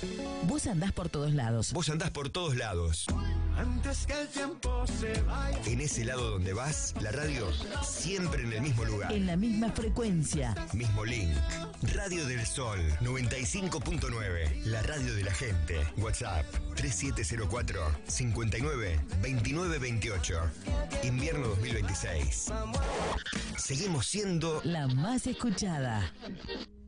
Vos andás por todos lados. Vos andás por todos lados. Antes que el tiempo se vaya. En ese lado donde vas, la radio siempre en el mismo lugar. En la misma frecuencia. Mismo link. Radio del Sol 95.9. La radio de la gente. WhatsApp 3704 59 29 28. Invierno 2026. Seguimos siendo la más escuchada.